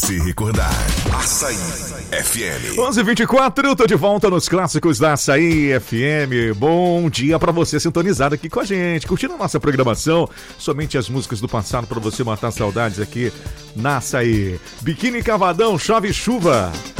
você recordar. Açaí FM. 11h24, tô de volta nos clássicos da Açaí FM. Bom dia pra você sintonizado aqui com a gente, curtindo a nossa programação. Somente as músicas do passado pra você matar saudades aqui na Açaí. Biquíni Cavadão, Chove Chuva.